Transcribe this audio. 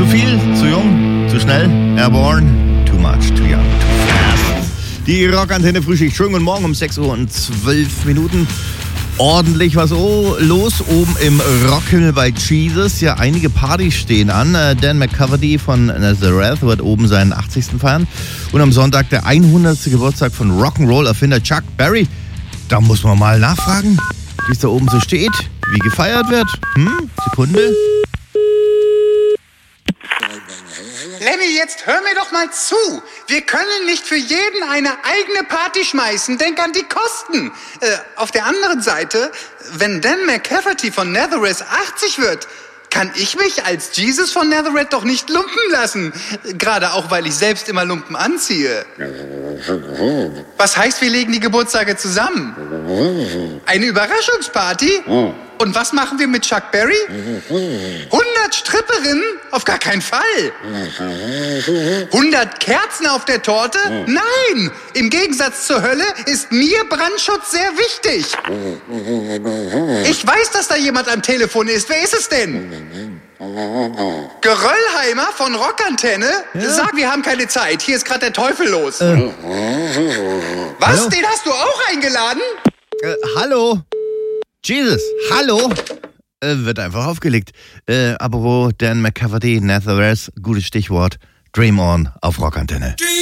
viel, zu jung, zu schnell, airborne, too much, too young, too fast. Die Rockantenne Frühschicht, schönen guten Morgen um 6:12 Uhr. Ordentlich was los oben im Rockhimmel bei Jesus. Ja, einige Partys stehen an. Dan McCafferty von Nazareth wird oben seinen 80. feiern. Und am Sonntag der 100. Geburtstag von Rock'n'Roll-Erfinder Chuck Berry. Da muss man mal nachfragen, wie es da oben so steht, wie gefeiert wird. Sekunde. Lemmy, jetzt hör mir doch mal zu. Wir können nicht für jeden eine eigene Party schmeißen. Denk an die Kosten. Auf der anderen Seite, wenn Dan McCafferty von Nazareth 80 wird, kann ich mich als Jesus von Nazareth doch nicht lumpen lassen. Gerade auch, weil ich selbst immer Lumpen anziehe. Was heißt, wir legen die Geburtstage zusammen? Eine Überraschungsparty? Und was machen wir mit Chuck Berry? 100 Stripperinnen? Auf gar keinen Fall. 100 Kerzen auf der Torte? Nein! Im Gegensatz zur Hölle ist mir Brandschutz sehr wichtig. Ich weiß, dass da jemand am Telefon ist. Wer ist es denn? Geröllheimer von Rockantenne? Ja? Sag, wir haben keine Zeit. Hier ist gerade der Teufel los. Was? Hallo? Den hast du auch eingeladen? Hallo? Jesus, hallo? Wird einfach aufgelegt. Apropos Dan McCafferty, Nazareth, gutes Stichwort. Dream On auf Rockantenne.